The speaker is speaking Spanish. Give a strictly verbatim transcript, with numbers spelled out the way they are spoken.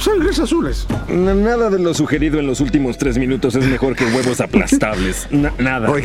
Sangres azules. N- Nada de lo sugerido en los últimos tres minutos es mejor que huevos aplastables. Na- nada. Oiga,